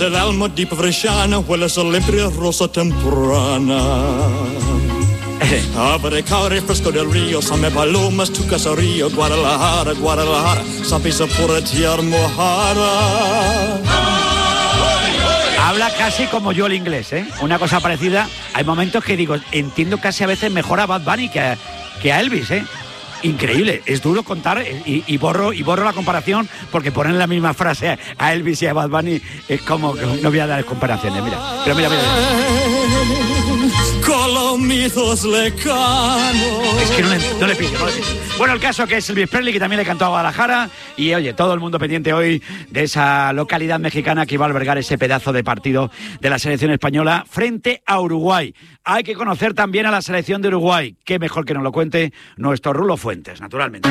El alma di Bresciana huele a Olimpia rosa temprana. Abre caure fresco del río, Same Palomas, tu caserío, Guadalajara, Guadalajara, Sapisa por tierra mojada. Habla casi como yo el inglés, ¿eh? Una cosa parecida. Hay momentos que digo, entiendo casi a veces mejor a Bad Bunny que a Elvis, ¿eh? Increíble, es duro contar y borro la comparación porque poner la misma frase a Elvis y a Bad Bunny es como que no voy a dar comparaciones, mira. Es que no le pillo. Bueno, el caso que es Elvis Presley, que también le cantó a Guadalajara, y oye, todo el mundo pendiente hoy de esa localidad mexicana que iba a albergar ese pedazo de partido de la selección española frente a Uruguay. Hay que conocer también a la selección de Uruguay. Qué mejor que nos lo cuente nuestro Rulo Fuentes, naturalmente.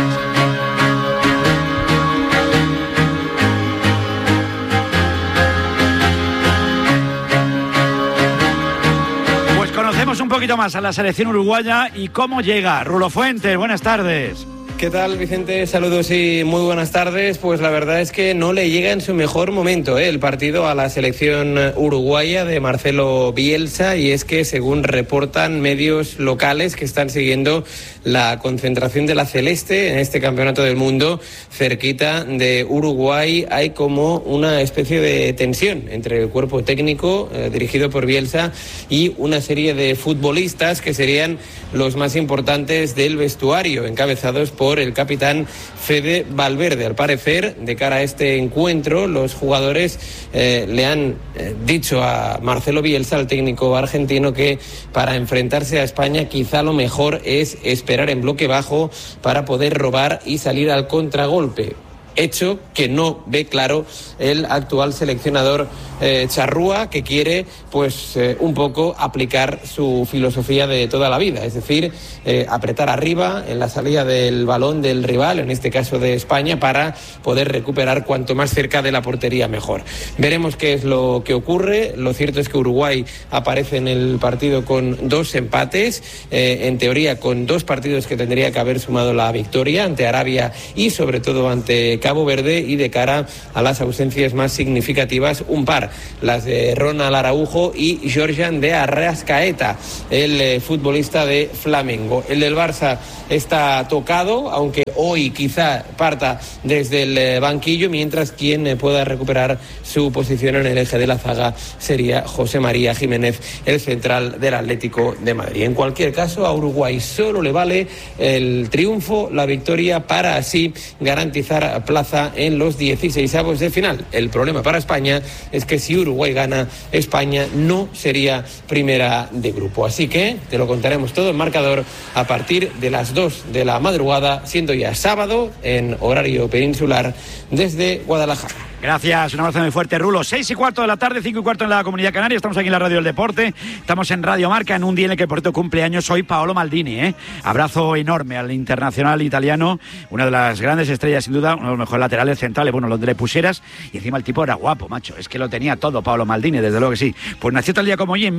Pues conocemos un poquito más a la selección uruguaya y cómo llega. Rulo Fuentes, buenas tardes. ¿Qué tal, Vicente? Saludos y muy buenas tardes. Pues la verdad es que no le llega en su mejor momento el partido a la selección uruguaya de Marcelo Bielsa, y es que, según reportan medios locales que están siguiendo la concentración de la Celeste en este campeonato del mundo, cerquita de Uruguay hay como una especie de tensión entre el cuerpo técnico dirigido por Bielsa y una serie de futbolistas que serían los más importantes del vestuario, encabezados por el capitán Fede Valverde. Al parecer, de cara a este encuentro, los jugadores le han dicho a Marcelo Bielsa, al técnico argentino, que para enfrentarse a España quizá lo mejor es esperar en bloque bajo para poder robar y salir al contragolpe. Hecho que no ve claro el actual seleccionador Charrúa, que quiere pues un poco aplicar su filosofía de toda la vida, es decir, apretar arriba en la salida del balón del rival, en este caso de España, para poder recuperar cuanto más cerca de la portería mejor. Veremos qué es lo que ocurre. Lo cierto es que Uruguay aparece en el partido con 2 empates, en teoría con 2 partidos que tendría que haber sumado la victoria ante Arabia y sobre todo ante Cabo Verde, y de cara a las ausencias más significativas, un par, las de Ronald Araujo y Georgian de Arrascaeta, el futbolista de Flamengo. El del Barça está tocado, aunque hoy quizá parta desde el banquillo, mientras quien pueda recuperar su posición en el eje de la zaga sería José María Jiménez, el central del Atlético de Madrid. En cualquier caso, a Uruguay solo le vale el triunfo, la victoria, para así garantizar plaza en los 16avos de final. El problema para España es que si Uruguay gana, España no sería primera de grupo. Así que te lo contaremos todo en marcador a partir de las 2 de la madrugada, siendo ya sábado en horario peninsular desde Guadalajara. Gracias, un abrazo muy fuerte, Rulo. 6:15 de la tarde, 5:15 en la Comunidad Canaria. Estamos aquí en la Radio del Deporte. Estamos en Radio Marca, en un día en el que por cierto cumpleaños hoy Paolo Maldini, ¿eh? Abrazo enorme al internacional italiano, una de las grandes estrellas, sin duda, uno de los mejores laterales centrales, bueno, donde le pusieras, y encima el tipo era guapo, macho. Es que lo tenía todo, Paolo Maldini, desde luego que sí. Pues nació tal día como hoy, en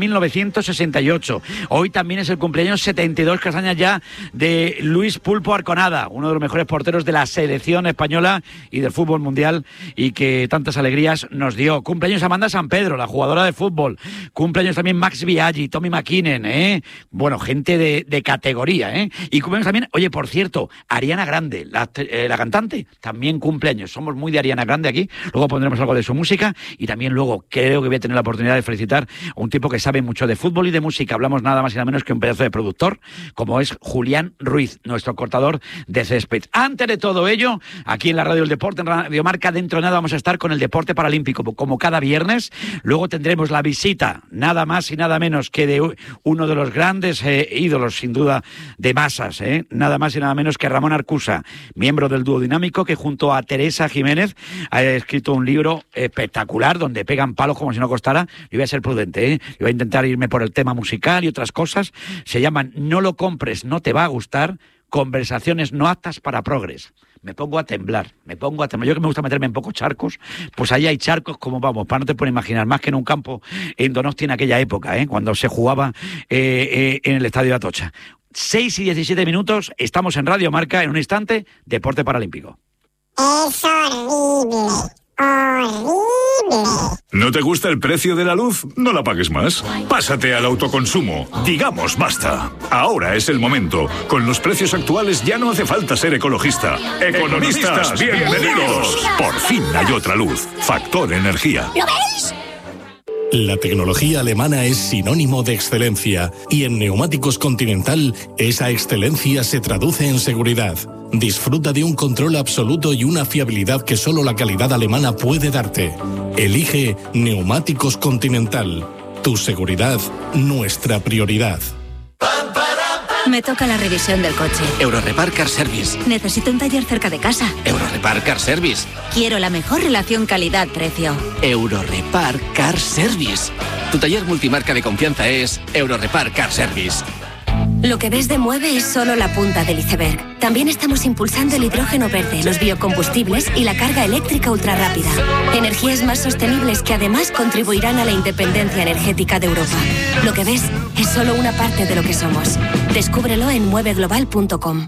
1968. Hoy también es el cumpleaños 72 castañas ya de Luis Pulpo Arconada, uno de los mejores porteros de la selección española y del fútbol mundial, y que tantas alegrías nos dio. Cumpleaños Amanda San Pedro, la jugadora de fútbol. Cumpleaños también Max Biaggi, Tommy McKinnon, ¿eh? Bueno, gente de categoría, ¿eh? Y cumpleaños también, oye, por cierto, Ariana Grande, la cantante, también cumpleaños. Somos muy de Ariana Grande aquí. Luego pondremos algo de su música, y también luego creo que voy a tener la oportunidad de felicitar a un tipo que sabe mucho de fútbol y de música. Hablamos nada más y nada menos que un pedazo de productor, como es Julián Ruiz, nuestro cortador de césped. Antes de todo ello, aquí en la Radio del Deporte, en Radio Marca, dentro de nada vamos a estar con el deporte paralímpico, como cada viernes. Luego tendremos la visita, nada más y nada menos que de uno de los grandes ídolos, sin duda, de masas, nada más y nada menos que Ramón Arcusa, miembro del dúo dinámico, que junto a Teresa Jiménez ha escrito un libro espectacular donde pegan palos como si no costara. Yo voy a ser prudente, yo voy a intentar irme por el tema musical y otras cosas. Se llaman No lo compres, no te va a gustar, conversaciones no aptas para progres. Me pongo a temblar. Yo que me gusta meterme en pocos charcos, pues ahí hay charcos como vamos, para no te puedes imaginar, más que en un campo en Donosti en aquella época, cuando se jugaba en el Estadio Atocha. 6:17, estamos en Radio Marca, en un instante, Deporte Paralímpico. Es horrible. ¿No te gusta el precio de la luz? No la pagues más. Pásate al autoconsumo. Digamos basta. Ahora es el momento. Con los precios actuales ya no hace falta ser ecologista. ¡Economistas, bienvenidos! Por fin hay otra luz. Factor Energía. ¿Lo veis? La tecnología alemana es sinónimo de excelencia y en Neumáticos Continental esa excelencia se traduce en seguridad. Disfruta de un control absoluto y una fiabilidad que solo la calidad alemana puede darte. Elige Neumáticos Continental. Tu seguridad, nuestra prioridad. Me toca la revisión del coche. Eurorepar Car Service. Necesito un taller cerca de casa. Eurorepar Car Service. Quiero la mejor relación calidad-precio. Eurorepar Car Service. Tu taller multimarca de confianza es Eurorepar Car Service. Lo que ves de Mueve es solo la punta del iceberg. También estamos impulsando el hidrógeno verde, los biocombustibles y la carga eléctrica ultrarrápida. Energías más sostenibles que además contribuirán a la independencia energética de Europa. Lo que ves es solo una parte de lo que somos. Descúbrelo en mueveglobal.com.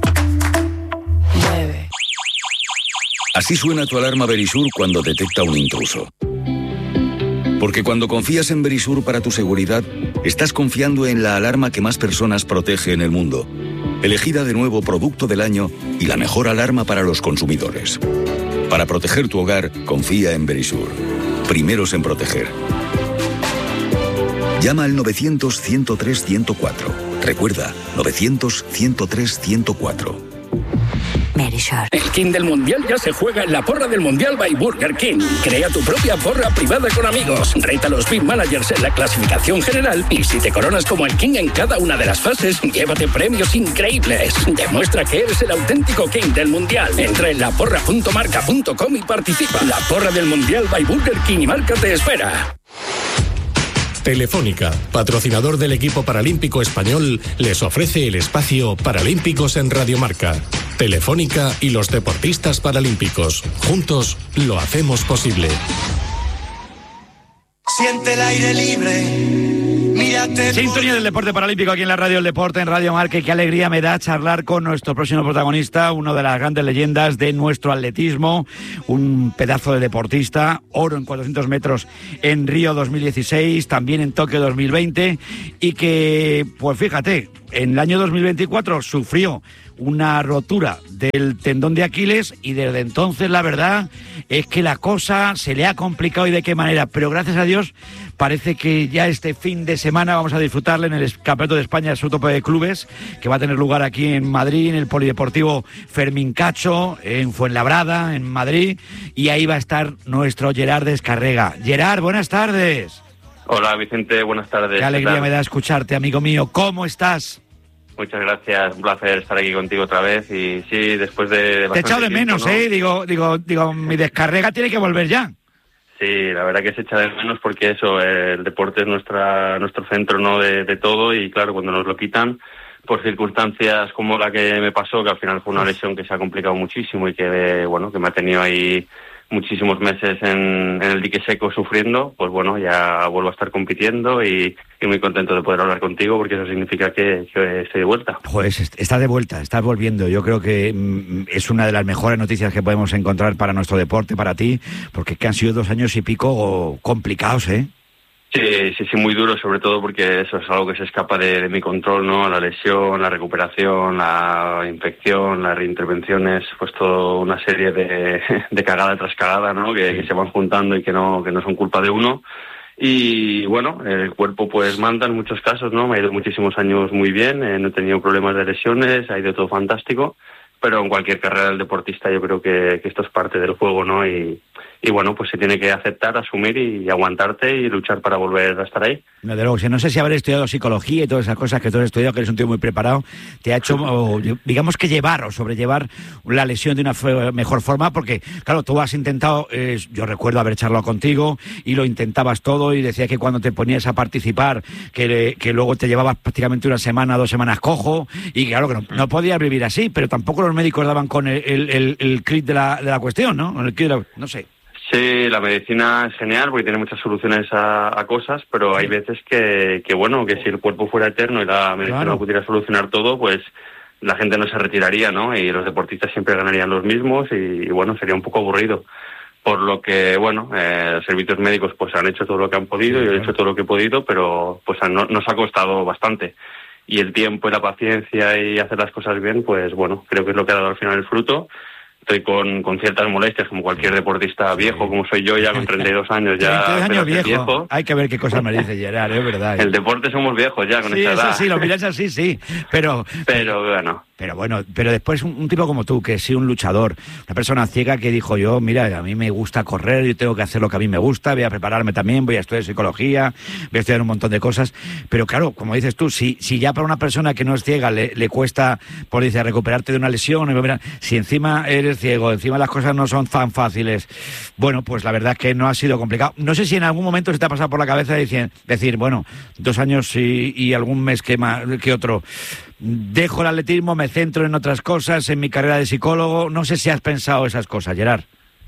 Mueve. Así suena tu alarma Verisur cuando detecta un intruso. Porque cuando confías en Verisur para tu seguridad, estás confiando en la alarma que más personas protege en el mundo. Elegida de nuevo Producto del Año y la mejor alarma para los consumidores. Para proteger tu hogar, confía en Verisur. Primeros en proteger. Llama al 900-103-104. Recuerda, 900-103-104. El King del Mundial ya se juega en la porra del Mundial by Burger King. Crea tu propia porra privada con amigos. Reta a los Big Managers en la clasificación general y si te coronas como el King en cada una de las fases, llévate premios increíbles. Demuestra que eres el auténtico King del Mundial. Entra en laporra.marca.com y participa. La porra del Mundial by Burger King y Marca te espera. Telefónica, patrocinador del equipo paralímpico español, les ofrece el espacio Paralímpicos en Radio Marca. Telefónica y los deportistas paralímpicos. Juntos lo hacemos posible. Siente el aire libre. Mírate. Sintonía del deporte paralímpico aquí en la Radio del Deporte, en Radio Marca. Y qué alegría me da charlar con nuestro próximo protagonista, uno de las grandes leyendas de nuestro atletismo, un pedazo de deportista, oro en 400 metros en Río 2016, también en Tokio 2020, y que, pues fíjate, en el año 2024 sufrió una rotura del tendón de Aquiles y desde entonces la verdad es que la cosa se le ha complicado y de qué manera, pero gracias a Dios parece que ya este fin de semana vamos a disfrutarle en el Campeonato de España de Absoluto de Clubes, que va a tener lugar aquí en Madrid, en el Polideportivo Fermín Cacho, en Fuenlabrada, en Madrid, y ahí va a estar nuestro Gerard Descarrega. Gerard, buenas tardes. Hola Vicente, buenas tardes. Qué alegría me da escucharte, amigo mío. ¿Cómo estás? Muchas gracias, un placer estar aquí contigo otra vez y sí, después de... Te he echado de menos, ¿no? Digo, mi Descarrega tiene que volver ya. Sí, la verdad que se echa de menos porque eso, el deporte es nuestro centro, ¿no? de todo y claro, cuando nos lo quitan por circunstancias como la que me pasó, que al final fue una lesión que se ha complicado muchísimo y que, bueno, que me ha tenido ahí muchísimos meses en el dique seco sufriendo, pues bueno, ya vuelvo a estar compitiendo y muy contento de poder hablar contigo porque eso significa que estoy de vuelta. Pues estás de vuelta, estás volviendo. Yo creo que es una de las mejores noticias que podemos encontrar para nuestro deporte, para ti, porque que han sido 2 años y pico complicados, ¿eh? Sí, muy duro, sobre todo porque eso es algo que se escapa de mi control, ¿no? La lesión, la recuperación, la infección, las reintervenciones, pues toda una serie de cagada tras cagada, ¿no? Que se van juntando y que no son culpa de uno. Y bueno, el cuerpo pues manda en muchos casos, ¿no? Me ha ido muchísimos años muy bien, no he tenido problemas de lesiones, ha ido todo fantástico, pero en cualquier carrera del deportista yo creo que esto es parte del juego, ¿no? Y bueno, pues se tiene que aceptar, asumir y aguantarte y luchar para volver a estar ahí. No, de luego, no sé si haber estudiado psicología y todas esas cosas que tú has estudiado, que eres un tío muy preparado, te ha hecho, digamos que llevar o sobrellevar la lesión de una mejor forma, porque claro, tú has intentado, yo recuerdo haber charlado contigo y lo intentabas todo y decías que cuando te ponías a participar, que luego te llevabas prácticamente 1 semana, 2 semanas cojo y claro que no podías vivir así, pero tampoco los médicos daban con el clic de la cuestión, ¿no? No sé. Sí, la medicina es genial porque tiene muchas soluciones a cosas, pero hay veces que bueno, que si el cuerpo fuera eterno y la medicina no pudiera solucionar todo, pues la gente no se retiraría, ¿no? Y los deportistas siempre ganarían los mismos y bueno, sería un poco aburrido. por lo que, bueno, los servicios médicos pues han hecho todo lo que han podido, yo he hecho todo lo que he podido, pero pues nos ha costado bastante. Y el tiempo y la paciencia y hacer las cosas bien, pues bueno, creo que es lo que ha dado al final el fruto. Estoy con ciertas molestias, como cualquier deportista viejo, como soy yo ya, con 32 años ya. 32 años viejo. Hay que ver qué cosas me dice Gerard, es verdad. El deporte somos viejos ya, con esta edad. Sí, lo miras así, sí. Pero bueno. Pero después un tipo como tú, que sí, un luchador, una persona ciega que dijo yo, mira, a mí me gusta correr, yo tengo que hacer lo que a mí me gusta, voy a prepararme también, voy a estudiar psicología, voy a estudiar un montón de cosas. Pero claro, como dices tú, si ya para una persona que no es ciega le cuesta, por dice, recuperarte de una lesión, si encima eres ciego, encima las cosas no son tan fáciles, bueno, pues la verdad es que no ha sido complicado. No sé si en algún momento se te ha pasado por la cabeza decir, bueno, 2 años y algún mes que otro, dejo el atletismo, me centro en otras cosas, en mi carrera de psicólogo. No sé si has pensado esas cosas, Gerard.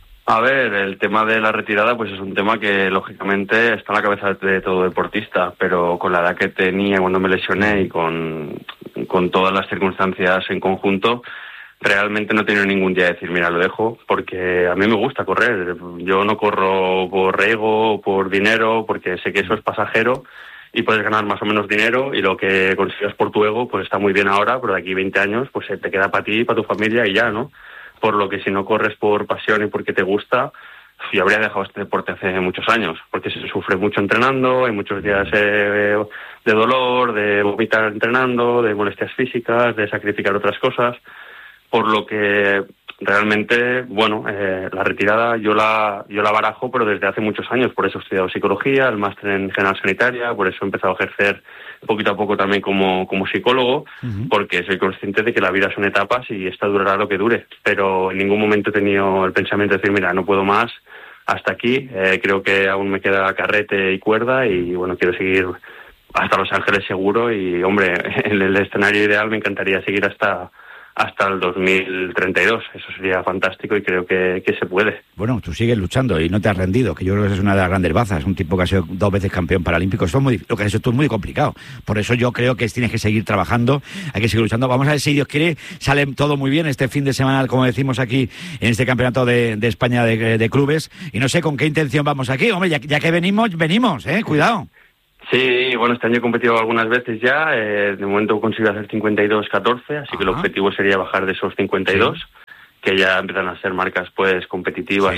A ver, el tema de la retirada pues es un tema que lógicamente está en la cabeza de todo deportista, pero con la edad que tenía cuando me lesioné y con todas las circunstancias en conjunto, realmente no he tenido ningún día de decir, mira, lo dejo, porque a mí me gusta correr. Yo no corro por ego o por dinero, porque sé que eso es pasajero y puedes ganar más o menos dinero, y lo que consigas por tu ego pues está muy bien ahora, pero de aquí 20 años pues te queda para ti, para tu familia y ya, ¿no? Por lo que si no corres por pasión y porque te gusta, yo habría dejado este deporte hace muchos años, porque se sufre mucho entrenando, hay muchos días de dolor, de vomitar entrenando, de molestias físicas, de sacrificar otras cosas, por lo que realmente, bueno, la retirada yo la barajo, pero desde hace muchos años. Por eso he estudiado psicología, el máster en general sanitaria, por eso he empezado a ejercer poquito a poco también como psicólogo, porque soy consciente de que la vida son etapas y esta durará lo que dure. Pero en ningún momento he tenido el pensamiento de decir, mira, no puedo más, hasta aquí. Creo que aún me queda carrete y cuerda y, bueno, quiero seguir hasta Los Ángeles seguro y, hombre, en el escenario ideal me encantaría seguir hasta el 2032. Eso sería fantástico y creo que se puede. Bueno, tú sigues luchando y no te has rendido, que yo creo que es una de las grandes bazas. Un tipo que ha sido 2 veces campeón paralímpico. Lo que has hecho tú es muy complicado. Por eso yo creo que tienes que seguir trabajando, hay que seguir luchando. Vamos a ver si Dios quiere, sale todo muy bien este fin de semana, como decimos aquí, en este campeonato de España de clubes. Y no sé con qué intención vamos aquí. Hombre, ya que venimos, cuidado. Sí, bueno, este año he competido algunas veces ya, de momento consigo hacer 52-14, así que el objetivo sería bajar de esos 52, que ya empiezan a ser marcas pues competitivas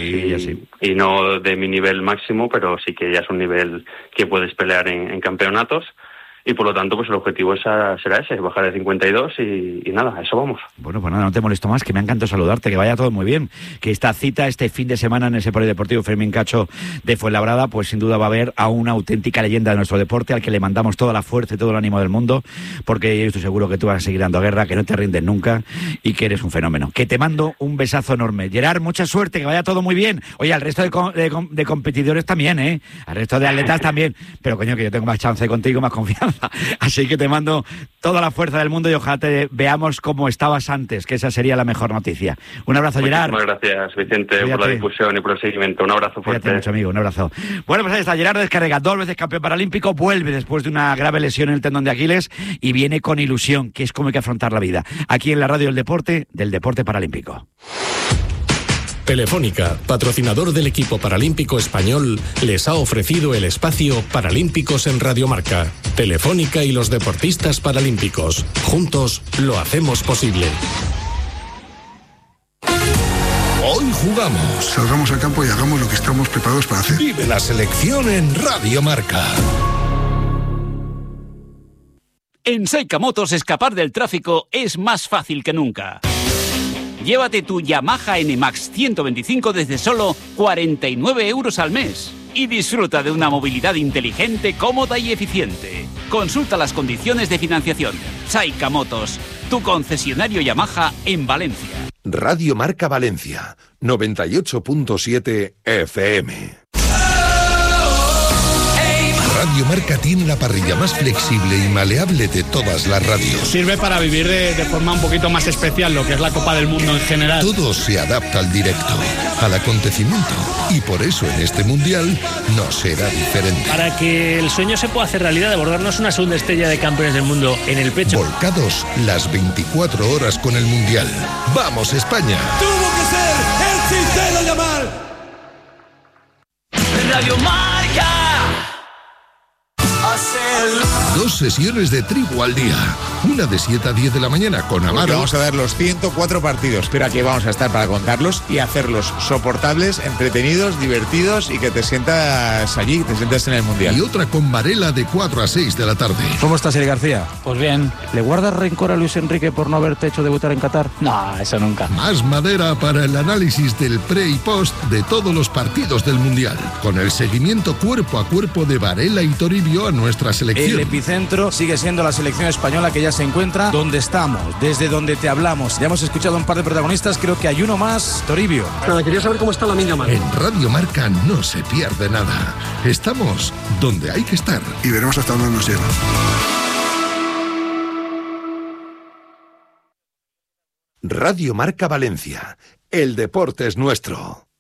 y no de mi nivel máximo, pero sí que ya es un nivel que puedes pelear en campeonatos. Y por lo tanto, pues el objetivo será ese, bajar de 52 y nada, a eso vamos. Bueno, pues nada, no te molesto más, que me ha encantado saludarte, que vaya todo muy bien. Que esta cita, este fin de semana en ese polideportivo Fermín Cacho de Fuenlabrada, pues sin duda va a haber a una auténtica leyenda de nuestro deporte, al que le mandamos toda la fuerza y todo el ánimo del mundo, porque yo estoy seguro que tú vas a seguir dando guerra, que no te rindes nunca y que eres un fenómeno. Que te mando un besazo enorme. Gerard, mucha suerte, que vaya todo muy bien. Oye, al resto de competidores también, al resto de atletas también, pero coño, que yo tengo más chance contigo, más confianza. Así que te mando toda la fuerza del mundo y ojalá te veamos como estabas antes, que esa sería la mejor noticia. Un abrazo, Gerard. Muchas gracias, Vicente, por la difusión y por el seguimiento. Un abrazo fuerte. Cuídate mucho, amigo, un abrazo. Bueno, pues ahí está Gerard Descarrega, 2 veces campeón paralímpico, vuelve después de una grave lesión en el tendón de Aquiles y viene con ilusión, que es como hay que afrontar la vida. Aquí en la radio del deporte paralímpico. Telefónica, patrocinador del equipo paralímpico español, les ha ofrecido el espacio Paralímpicos en Radio Marca. Telefónica y los deportistas paralímpicos. Juntos lo hacemos posible. Hoy jugamos. Salgamos al campo y hagamos lo que estamos preparados para hacer. Vive la selección en Radio Marca. En Seika Motos escapar del tráfico es más fácil que nunca. Llévate tu Yamaha NMAX 125 desde solo 49 € al mes y disfruta de una movilidad inteligente, cómoda y eficiente. Consulta las condiciones de financiación. Seika Motos, tu concesionario Yamaha en Valencia. Radio Marca Valencia, 98.7 FM. Radio Marca tiene la parrilla más flexible y maleable de todas las radios. Sirve para vivir de forma un poquito más especial lo que es la Copa del Mundo en general. Todo se adapta al directo, al acontecimiento, y por eso en este Mundial no será diferente. Para que el sueño se pueda hacer realidad de bordarnos una segunda estrella de campeones del mundo en el pecho. Volcados las 24 horas con el Mundial. ¡Vamos, España! ¡Tuvo que ser el Cincelo Yamal! Radio Marca. 2 sesiones de tribu al día. Una de 7 a 10 de la mañana con Amaro. Porque vamos a ver los 104 partidos, pero aquí vamos a estar para contarlos y hacerlos soportables, entretenidos, divertidos y que te sientas allí, que te sientas en el Mundial. Y otra con Varela de 4 a 6 de la tarde. ¿Cómo estás, Eli García? Pues bien. ¿Le guardas rencor a Luis Enrique por no haberte hecho debutar en Qatar? No, eso nunca. Más madera para el análisis del pre y post de todos los partidos del Mundial. Con el seguimiento cuerpo a cuerpo de Varela y Toribio a nuestra selección. El epicentro sigue siendo la selección española, que ya se encuentra donde estamos, desde donde te hablamos. Ya hemos escuchado a un par de protagonistas, creo que hay uno más, Toribio. Nada, quería saber cómo está Lamine Yamal. En Radio Marca no se pierde nada. Estamos donde hay que estar. Y veremos hasta dónde nos lleva. Radio Marca Valencia. El deporte es nuestro.